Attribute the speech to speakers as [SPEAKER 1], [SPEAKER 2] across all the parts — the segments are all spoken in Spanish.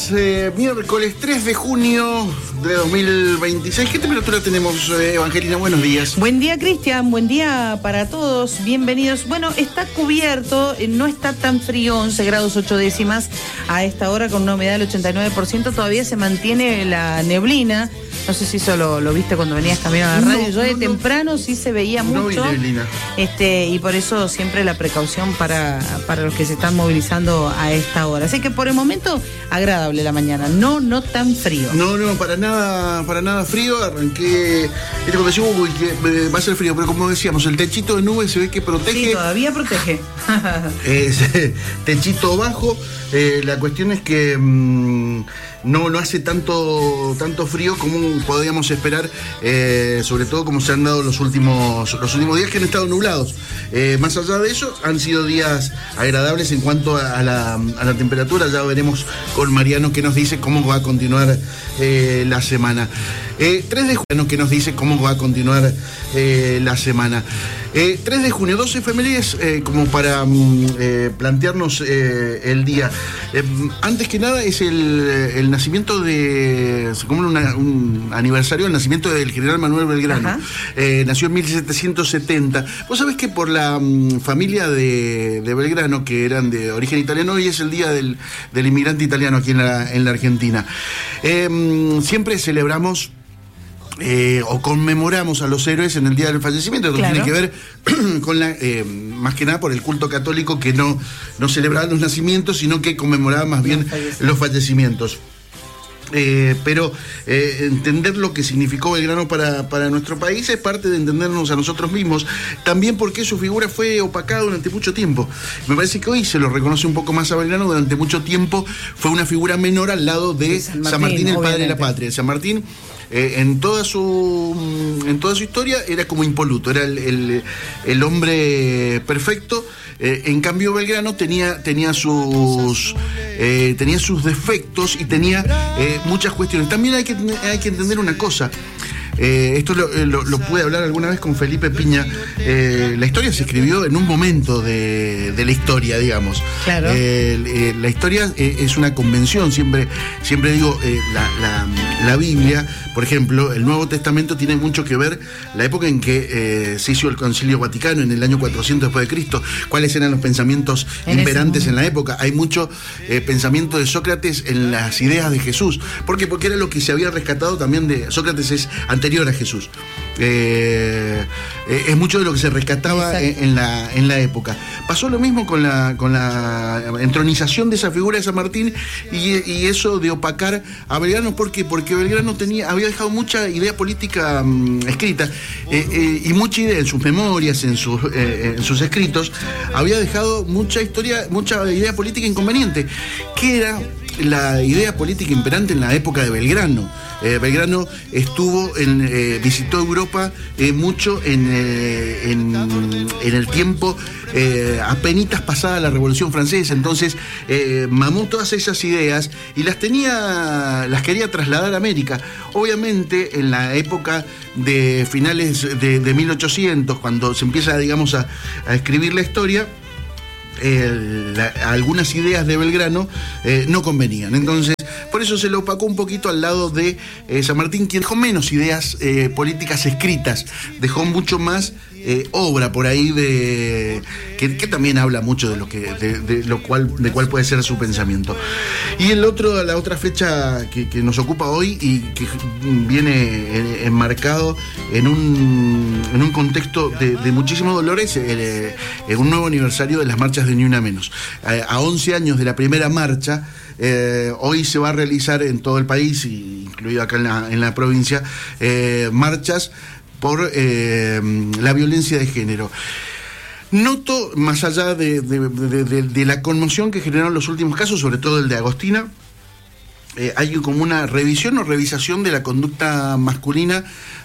[SPEAKER 1] miércoles 3 de junio de 2026. ¿Qué temperatura tenemos, Evangelina? Buenos días.
[SPEAKER 2] Buen día, Cristian. Buen día para todos. Bienvenidos. Bueno, está cubierto, no está tan frío, 11 grados 8 décimas a esta hora con una humedad del 89%. Todavía se mantiene la neblina. No sé si eso lo viste cuando venías caminando a la radio. Yo de temprano sí se veía mucho.
[SPEAKER 1] Vi neblina.
[SPEAKER 2] Y por eso siempre la precaución para los que se están movilizando a esta hora. Así que por el momento agradable la mañana, no tan frío.
[SPEAKER 1] No, para nada frío. Arranqué cuando decía, que va a ser frío, pero como decíamos, el techito de nubes se ve que protege.
[SPEAKER 2] Sí, todavía protege.
[SPEAKER 1] Techito bajo. La cuestión es que no hace tanto frío como podríamos esperar, sobre todo como se han dado los últimos días, que han estado nublados. Más allá de eso, han sido días agradables en cuanto a la temperatura. Ya veremos con Mariano que nos dice cómo va a continuar la semana. 3 de junio, que nos dice cómo va a continuar la semana. 3 de junio, 12 efemérides como para plantearnos el día. Antes que nada es el nacimiento se cumple un aniversario del nacimiento del general Manuel Belgrano. Nació en 1770. Vos sabés que por la familia de Belgrano, que eran de origen italiano, hoy es el día del inmigrante italiano aquí en la Argentina. Siempre celebramos o conmemoramos a los héroes en el día del fallecimiento. Claro. Tiene que ver con más que nada por el culto católico, que no celebraba los nacimientos, sino que conmemoraba más bien los fallecimientos. Pero entender lo que significó Belgrano para nuestro país es parte de entendernos a nosotros mismos, también porque su figura fue opacada durante mucho tiempo. Me parece que hoy se lo reconoce un poco más a Belgrano. Durante mucho tiempo fue una figura menor al lado de San Martín, el padre de la patria. San Martín, en toda su historia, era como impoluto, era el hombre perfecto. En cambio, Belgrano tenía sus defectos y tenía muchas cuestiones. También hay que entender una cosa. Esto lo pude hablar alguna vez con Felipe Piña. La historia se escribió en un momento de la historia, digamos. Claro. La historia es una convención. Siempre digo, la Biblia, por ejemplo, el Nuevo Testamento tiene mucho que ver la época en que se hizo el Concilio Vaticano, en el año 400 después de Cristo. ¿Cuáles eran los pensamientos imperantes en la época? Hay mucho pensamiento de Sócrates en las ideas de Jesús. ¿Por qué? Porque era lo que se había rescatado también de Sócrates, es anterior a Jesús. Es mucho de lo que se rescataba en la época. Pasó lo mismo con la entronización de esa figura de San Martín y eso de opacar a Belgrano. ¿Por qué? Porque Belgrano había dejado mucha idea política escrita y mucha idea en sus memorias, en sus escritos. Había dejado mucha idea política inconveniente, que era la idea política imperante en la época de Belgrano. Belgrano visitó Europa mucho en el tiempo apenitas pasada la Revolución Francesa. Entonces mamó todas esas ideas y las quería trasladar a América. Obviamente en la época de finales de 1800, cuando se empieza, digamos, a escribir la historia, algunas ideas de Belgrano no convenían. Entonces, por eso se lo opacó un poquito al lado de San Martín, quien dejó menos ideas políticas escritas, dejó mucho más obra por ahí que también habla mucho de cuál puede ser su pensamiento. Y la otra fecha que nos ocupa hoy y que viene enmarcado en un contexto de muchísimo dolor es un nuevo aniversario de las marchas de Ni Una Menos. A 11 años de la primera marcha, hoy se va a realizar en todo el país, incluido acá en la provincia, marchas por la violencia de género. Noto, más allá de la conmoción que generaron los últimos casos, sobre todo el de Agostina, hay como una revisión o revisación de la conducta masculina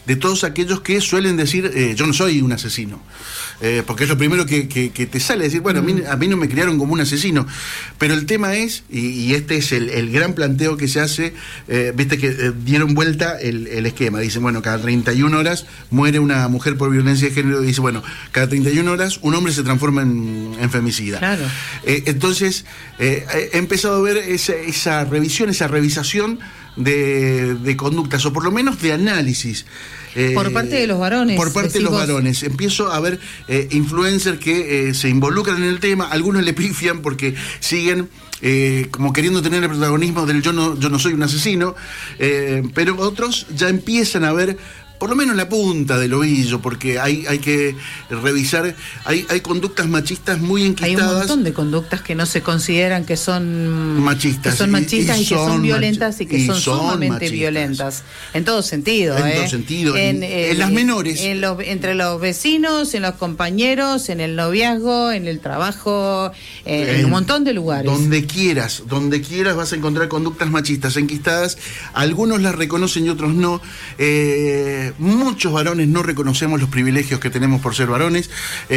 [SPEAKER 1] de todos aquellos que suelen decir, yo no soy un asesino. Porque es lo primero que te sale, decir, bueno, a mí no me criaron como un asesino. Pero el tema es, y este es el gran planteo que se hace, viste que dieron vuelta el esquema. Dicen, bueno, cada 31 horas muere una mujer por violencia de género. Dice, bueno, cada 31 horas un hombre se transforma en femicida.
[SPEAKER 2] Claro.
[SPEAKER 1] Entonces, he empezado a ver esa revisación de conductas, o por lo menos de análisis.
[SPEAKER 2] Por parte de los varones.
[SPEAKER 1] Por parte de los varones. Empiezo a ver influencers que se involucran en el tema, algunos le pifian porque siguen como queriendo tener el protagonismo del yo no soy un asesino, pero otros ya empiezan a ver por lo menos la punta del ovillo, porque hay que revisar, hay conductas machistas muy enquistadas.
[SPEAKER 2] Hay un montón de conductas que no se consideran que son
[SPEAKER 1] machistas,
[SPEAKER 2] y que son violentas y que son sumamente machistas. Violentas. En todo sentido. En todo sentido. En las menores. Entre los vecinos, en los compañeros, en el noviazgo, en el trabajo, en un montón de lugares. Donde quieras
[SPEAKER 1] vas a encontrar conductas machistas enquistadas. Algunos las reconocen y otros no. Muchos varones no reconocemos los privilegios que tenemos por ser varones,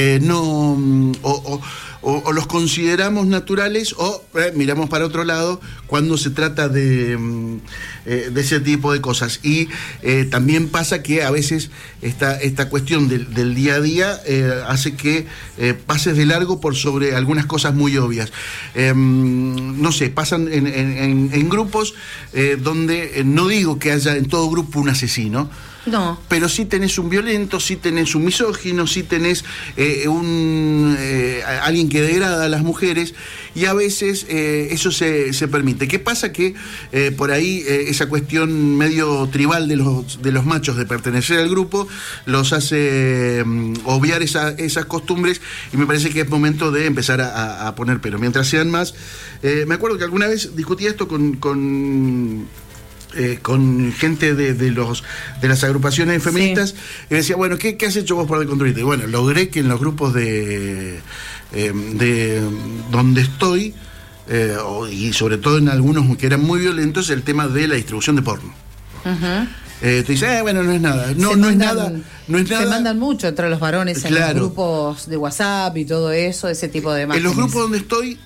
[SPEAKER 1] o los consideramos naturales, o miramos para otro lado cuando se trata de ese tipo de cosas. Y también pasa que a veces esta cuestión del día a día hace que pases de largo por sobre algunas cosas muy obvias. No sé, pasan en grupos donde no digo que haya en todo grupo un asesino. No. Pero sí tenés un violento, sí tenés un misógino, sí tenés alguien que degrada a las mujeres, y a veces eso se permite. ¿Qué pasa? Que por ahí esa cuestión medio tribal de los machos de pertenecer al grupo los hace obviar esas costumbres, y me parece que es momento de empezar a poner pero. Mientras sean más, me acuerdo que alguna vez discutí esto con gente de las agrupaciones feministas, sí. Y decía, bueno, ¿qué has hecho vos para deconstruirte? Y bueno, logré que en los grupos de donde estoy, y sobre todo en algunos que eran muy violentos, el tema de la distribución de porno. Uh-huh. Te dice, bueno, no es nada. No es nada.
[SPEAKER 2] Se mandan mucho entre los varones, claro, en los grupos de WhatsApp y todo eso, ese tipo de imágenes.
[SPEAKER 1] En los grupos donde estoy,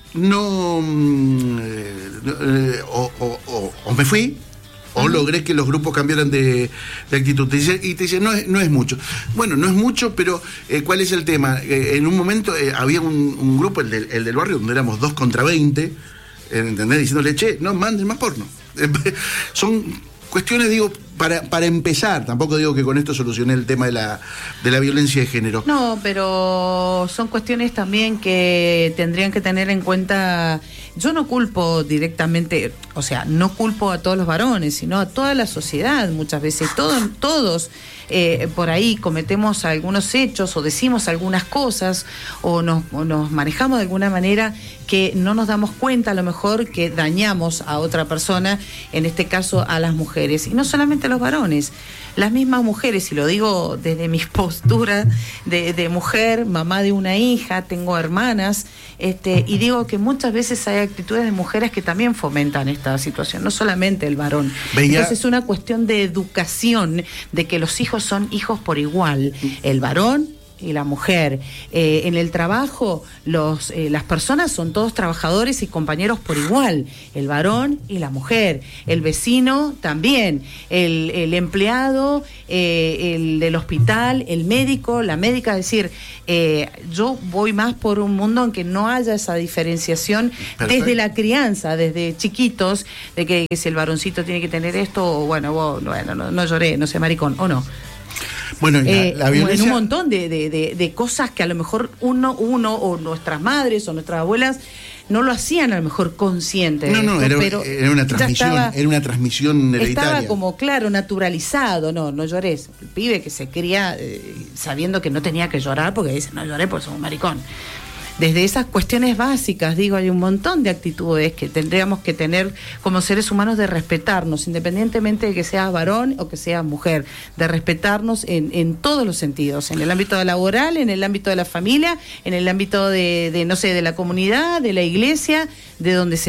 [SPEAKER 1] o me fui, o logré que los grupos cambiaran de actitud. Te dice, no es mucho. Bueno, no es mucho, pero ¿cuál es el tema? En un momento había un grupo, el del barrio, donde éramos 2 contra 20, ¿entendés? Diciéndole, no manden más porno. Son cuestiones, digo, para empezar. Tampoco digo que con esto solucioné el tema de la violencia de género.
[SPEAKER 2] No, pero son cuestiones también que tendrían que tener en cuenta. Yo no culpo directamente, o sea, no culpo a todos los varones, sino a toda la sociedad. Muchas veces todos por ahí cometemos algunos hechos o decimos algunas cosas o nos manejamos de alguna manera que no nos damos cuenta, a lo mejor, que dañamos a otra persona, en este caso a las mujeres, y no solamente a los varones. Las mismas mujeres, y lo digo desde mi postura de mujer, mamá de una hija, tengo hermanas, y digo que muchas veces hay actitudes de mujeres que también fomentan esta situación, no solamente el varón. Entonces es una cuestión de educación, de que los hijos son hijos por igual, el varón y la mujer. En el trabajo, las personas son todos trabajadores y compañeros por igual, el varón y la mujer, el vecino también, el empleado, el del hospital, el médico, la médica. Es decir, yo voy más por un mundo en que no haya esa diferenciación. Perfecto. Desde la crianza, desde chiquitos, de que si el varoncito tiene que tener esto, o bueno, no lloré, no sé, maricón, o no. Bueno, la violencia... En un montón de cosas que a lo mejor uno o nuestras madres o nuestras abuelas no lo hacían a lo mejor consciente.
[SPEAKER 1] Pero era una transmisión hereditaria.
[SPEAKER 2] Estaba como, claro, naturalizado. No llores. El pibe que se cría sabiendo que no tenía que llorar porque dice, no lloré porque soy un maricón. Desde esas cuestiones básicas, digo, hay un montón de actitudes que tendríamos que tener como seres humanos, de respetarnos, independientemente de que seas varón o que seas mujer, de respetarnos en todos los sentidos, en el ámbito laboral, en el ámbito de la familia, en el ámbito de no sé, de la comunidad, de la iglesia, de donde sea.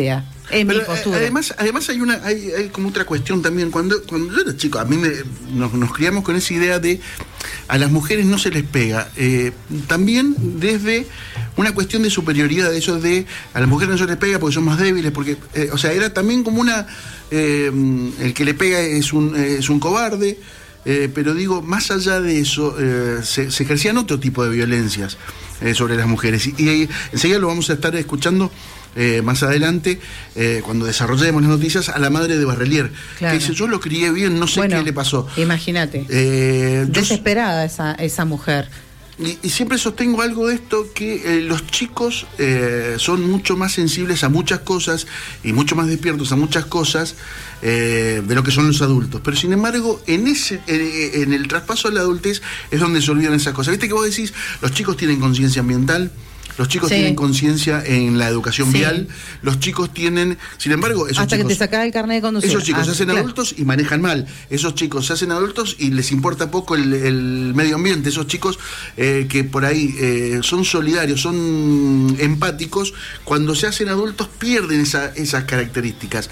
[SPEAKER 2] Es mi postura.
[SPEAKER 1] Además hay como otra cuestión también. Cuando yo era chico, nos criamos con esa idea de a las mujeres no se les pega. También desde una cuestión de superioridad, de eso de a las mujeres no se les pega porque son más débiles, porque, era también como una... el que le pega es un cobarde, pero digo, más allá de eso, se ejercían otro tipo de violencias sobre las mujeres. Y enseguida lo vamos a estar escuchando más adelante, cuando desarrollemos las noticias, a la madre de Barrelier, claro, que dice, yo lo crié bien, no sé qué le pasó.
[SPEAKER 2] Imagínate, desesperada esa mujer.
[SPEAKER 1] Y siempre sostengo algo de esto, que los chicos son mucho más sensibles a muchas cosas y mucho más despiertos a muchas cosas de lo que son los adultos. Pero sin embargo, en el traspaso a la adultez es donde se olvidan esas cosas. Viste que vos decís, los chicos tienen conciencia ambiental, los chicos tienen conciencia en la educación vial, los chicos tienen, sin embargo, esos
[SPEAKER 2] hasta
[SPEAKER 1] chicos,
[SPEAKER 2] que te sacás el carnet de conducir.
[SPEAKER 1] Esos chicos se hacen adultos y manejan mal. Esos chicos se hacen adultos y les importa poco el medio ambiente. Esos chicos que por ahí son solidarios, son empáticos, cuando se hacen adultos pierden esas características.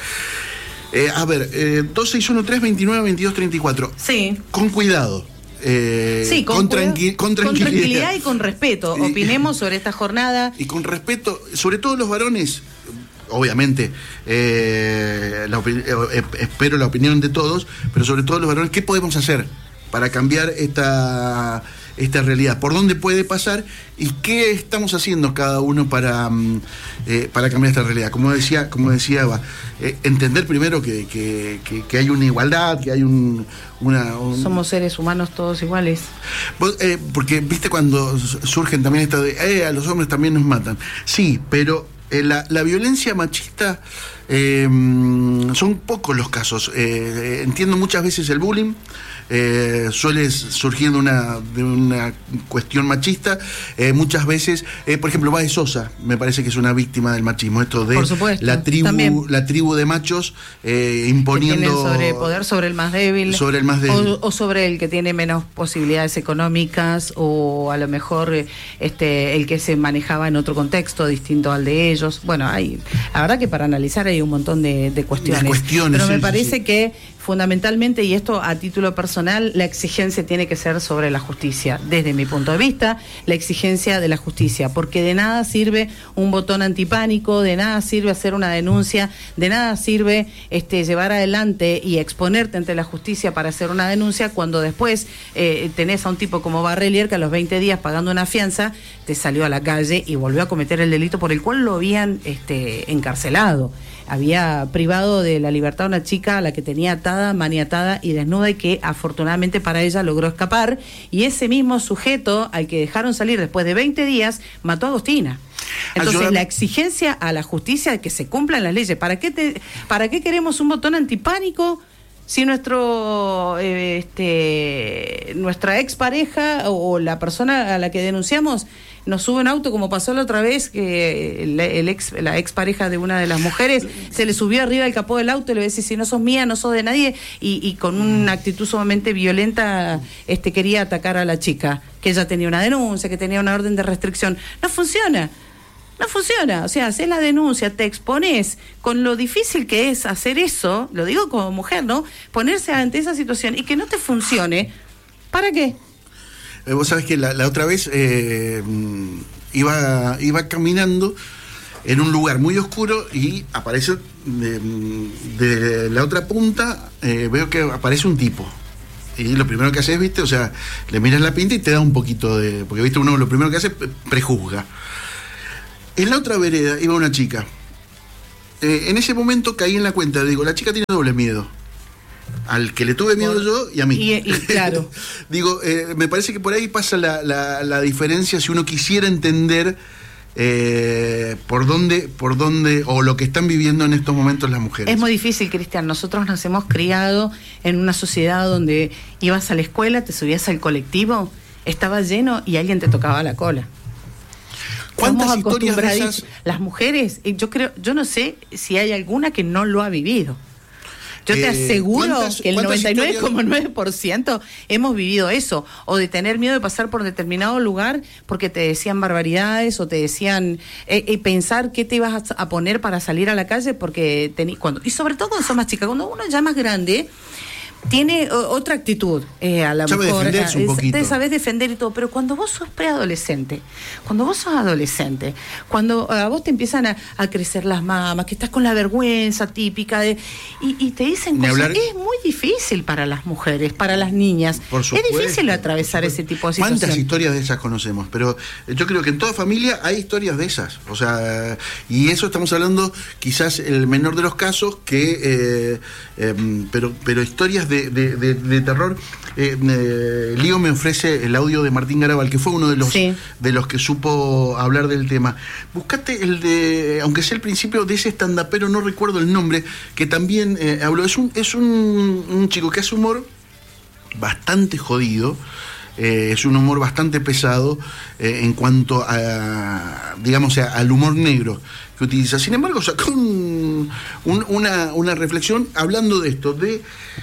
[SPEAKER 1] 2613-292234.
[SPEAKER 2] Sí.
[SPEAKER 1] Con cuidado.
[SPEAKER 2] Con tranquilidad y con respeto. Opinemos sobre esta jornada.
[SPEAKER 1] Y con respeto, sobre todo los varones, obviamente, espero la opinión de todos, pero sobre todo los varones, ¿qué podemos hacer para cambiar esta realidad? ¿Por dónde puede pasar? ¿Y qué estamos haciendo cada uno para cambiar esta realidad? Como decía Eva, entender primero que hay una igualdad, que hay
[SPEAKER 2] somos seres humanos todos iguales.
[SPEAKER 1] Porque, viste, cuando surgen también esto de a los hombres también nos matan. Sí, pero la violencia machista son pocos los casos. Entiendo muchas veces el bullying. Suele surgir de una cuestión machista, muchas veces, por ejemplo, Baez Sosa me parece que es una víctima del machismo, esto de la tribu de machos imponiendo, que tienen
[SPEAKER 2] sobrepoder sobre el más débil, o sobre el que tiene menos posibilidades económicas, o a lo mejor el que se manejaba en otro contexto distinto al de ellos. Bueno, la verdad que para analizar hay un montón de cuestiones, pero me parece que fundamentalmente, y esto a título personal, la exigencia tiene que ser sobre la justicia. Desde mi punto de vista, la exigencia de la justicia, porque de nada sirve un botón antipánico, de nada sirve hacer una denuncia, de nada sirve llevar adelante y exponerte ante la justicia para hacer una denuncia, cuando después tenés a un tipo como Barrelier que a los 20 días pagando una fianza te salió a la calle y volvió a cometer el delito por el cual lo habían encarcelado. Había privado de la libertad a una chica a la que tenía atada, maniatada y desnuda, y que afortunadamente para ella logró escapar, y ese mismo sujeto al que dejaron salir después de 20 días mató a Agostina. Entonces, la exigencia a la justicia de que se cumplan las leyes. ¿Para qué queremos un botón antipánico si nuestra expareja o la persona a la que denunciamos nos sube un auto, como pasó la otra vez, que la expareja de una de las mujeres se le subió arriba del capó del auto y le decía, si no sos mía, no sos de nadie, y con una actitud sumamente violenta quería atacar a la chica, que ella tenía una denuncia, que tenía una orden de restricción. No funciona, o sea, haces la denuncia, te expones con lo difícil que es hacer eso, lo digo como mujer, ¿no? Ponerse ante esa situación y que no te funcione, ¿para qué?
[SPEAKER 1] Vos sabés que la otra vez iba caminando en un lugar muy oscuro y aparece de la otra punta, veo que aparece un tipo. Y lo primero que haces, viste, o sea, le miras la pinta y te da un poquito de... Porque, viste, uno lo primero que hace es prejuzga. En la otra vereda iba una chica. En ese momento caí en la cuenta, digo, la chica tiene doble miedo. Al que le tuve miedo yo y a mí.
[SPEAKER 2] Y claro.
[SPEAKER 1] Digo, me parece que por ahí pasa la diferencia, si uno quisiera entender por dónde o lo que están viviendo en estos momentos las mujeres.
[SPEAKER 2] Es muy difícil, Cristian. Nosotros nos hemos criado en una sociedad donde ibas a la escuela, te subías al colectivo, estaba lleno y alguien te tocaba la cola.
[SPEAKER 1] ¿Cuántas historias de esas?
[SPEAKER 2] Las mujeres, yo no sé si hay alguna que no lo ha vivido. Yo te aseguro que el 99,9% hemos vivido eso, o de tener miedo de pasar por determinado lugar porque te decían barbaridades o te decían pensar qué te ibas a poner para salir a la calle porque y sobre todo cuando sos más chica, cuando uno ya más grande tiene otra actitud, a lo mejor te sabes defender y todo, pero cuando vos sos preadolescente, cuando vos sos adolescente, cuando a vos te empiezan a crecer las mamas, que estás con la vergüenza típica y te dicen cosas, es muy difícil para las mujeres, para las niñas,
[SPEAKER 1] por supuesto,
[SPEAKER 2] es difícil atravesar ese tipo de situaciones.
[SPEAKER 1] ¿Cuántas historias de esas conocemos? Pero yo creo que en toda familia hay historias de esas, o sea, y eso estamos hablando quizás el menor de los casos, pero historias de terror. Lío me ofrece el audio de Martín Garabal, que fue uno de los que supo hablar del tema. Buscate el de, aunque sea el principio de ese stand-upero, no recuerdo el nombre, que también habló. Es un chico que hace humor bastante jodido. Es un humor bastante pesado en cuanto a, digamos, al humor negro que utiliza. Sin embargo, sacó una reflexión hablando de esto, de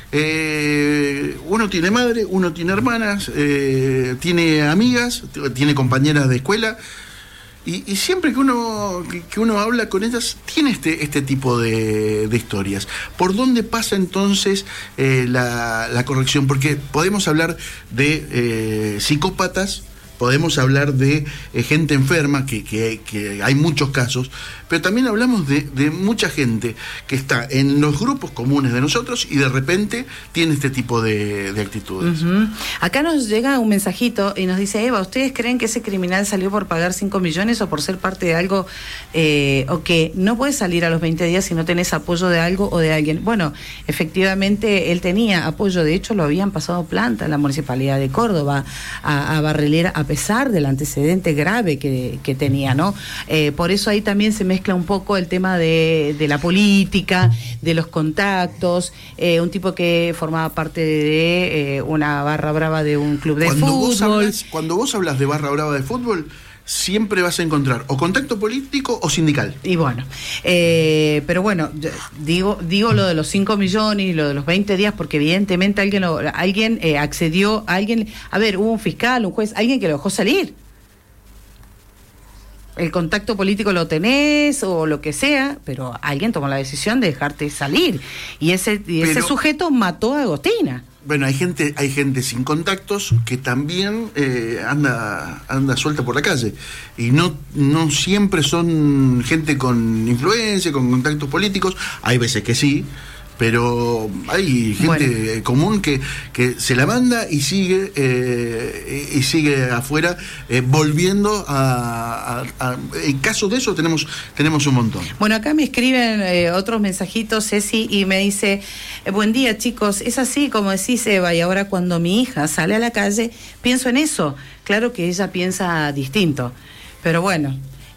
[SPEAKER 1] uno tiene madre, uno tiene hermanas, tiene amigas, tiene compañeras de escuela, y siempre que uno habla con ellas tiene este tipo de historias. ¿Por dónde pasa entonces la corrección? Porque podemos hablar de psicópatas, podemos hablar de gente enferma, que hay muchos casos, pero también hablamos de mucha gente que está en los grupos comunes de nosotros y de repente tiene este tipo de actitudes.
[SPEAKER 2] Uh-huh. Acá nos llega un mensajito y nos dice: Eva, ¿ustedes creen que ese criminal salió por pagar 5 millones o por ser parte de algo, o que no puedes salir a los 20 días si no tenés apoyo de algo o de alguien? Bueno, efectivamente él tenía apoyo, de hecho lo habían pasado planta en la Municipalidad de Córdoba a Barrelera, a pesar del antecedente grave que tenía, ¿no? Por eso ahí también se mezcla un poco el tema de la política, de los contactos, un tipo que formaba parte de una barra brava de un club de fútbol.
[SPEAKER 1] Cuando vos hablas de barra brava de fútbol, siempre vas a encontrar o contacto político o sindical.
[SPEAKER 2] Y bueno, pero bueno, digo lo de los 5 millones y lo de los 20 días, porque evidentemente alguien accedió, hubo un fiscal, un juez, alguien que lo dejó salir. El contacto político lo tenés o lo que sea, pero alguien tomó la decisión de dejarte salir. Y ese sujeto mató a Agostina.
[SPEAKER 1] Bueno, hay gente sin contactos que también anda suelta por la calle, y no siempre son gente con influencia, con contactos políticos. Hay veces que sí, pero hay gente común que se la manda y sigue afuera, volviendo en caso de eso tenemos un montón.
[SPEAKER 2] Bueno, acá me escriben otros mensajitos, Ceci, y me dice: buen día, chicos, es así como decís, Eva, y ahora cuando mi hija sale a la calle pienso en eso. Claro que ella piensa distinto, pero bueno,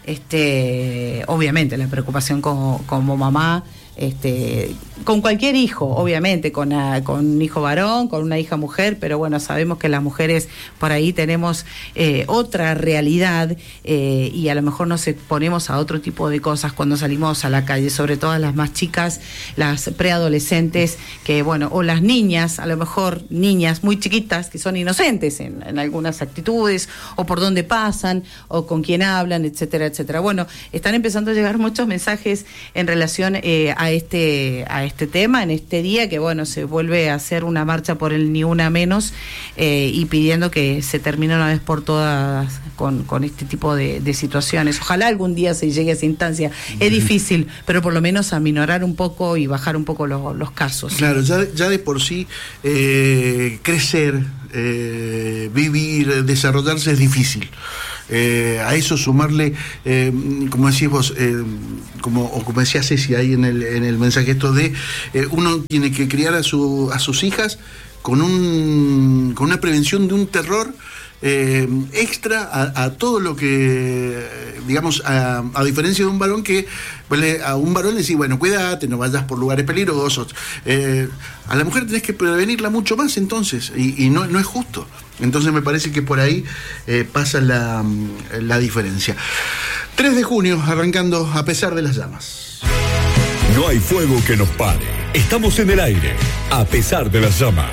[SPEAKER 2] obviamente la preocupación como mamá, con cualquier hijo, obviamente, con un hijo varón, con una hija mujer, pero bueno, sabemos que las mujeres por ahí tenemos otra realidad, y a lo mejor nos exponemos a otro tipo de cosas cuando salimos a la calle, sobre todo las más chicas, las preadolescentes, que bueno, o las niñas, a lo mejor niñas muy chiquitas que son inocentes en algunas actitudes, o por dónde pasan, o con quién hablan, etcétera, etcétera. Bueno, están empezando a llegar muchos mensajes en relación a este tema, en este día que bueno, se vuelve a hacer una marcha por el Ni Una Menos, y pidiendo que se termine una vez por todas con este tipo de situaciones. Ojalá algún día se llegue a esa instancia. Es difícil, pero por lo menos aminorar un poco y bajar un poco los casos.
[SPEAKER 1] Claro, ya de por sí crecer, vivir, desarrollarse es difícil. A eso sumarle, como decís vos, como decía Ceci ahí en el mensaje, esto de uno tiene que criar a sus hijas con una prevención de un terror extra a todo lo que, digamos, a diferencia de un varón que a un varón le decís, bueno, cuídate, no vayas por lugares peligrosos. A la mujer tenés que prevenirla mucho más, entonces, y no es justo. Entonces me parece que por ahí pasa la diferencia. 3 de junio, arrancando a pesar de las llamas.
[SPEAKER 3] No hay fuego que nos pare. Estamos en el aire, a pesar de las llamas.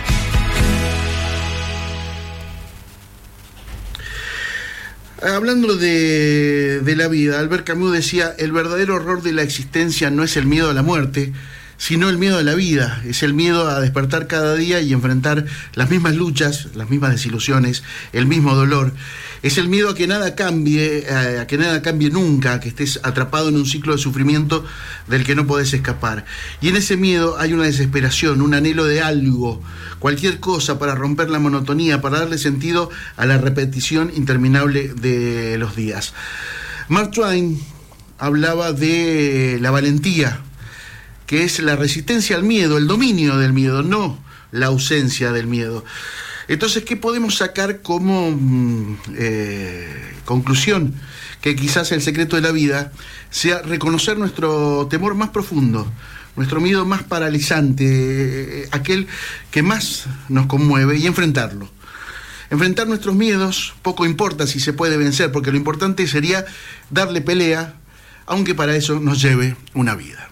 [SPEAKER 1] Hablando de la vida, Albert Camus decía: el verdadero horror de la existencia no es el miedo a la muerte, sino el miedo a la vida. Es el miedo a despertar cada día y enfrentar las mismas luchas, las mismas desilusiones, el mismo dolor. Es el miedo a que nada cambie nunca, a que estés atrapado en un ciclo de sufrimiento del que no podés escapar. Y en ese miedo hay una desesperación, un anhelo de algo, cualquier cosa para romper la monotonía, para darle sentido a la repetición interminable de los días. Mark Twain hablaba de la valentía, que es la resistencia al miedo, el dominio del miedo, no la ausencia del miedo. Entonces, ¿qué podemos sacar como conclusión? Que quizás el secreto de la vida sea reconocer nuestro temor más profundo, nuestro miedo más paralizante, aquel que más nos conmueve, y enfrentarlo. Enfrentar nuestros miedos, poco importa si se puede vencer, porque lo importante sería darle pelea, aunque para eso nos lleve una vida.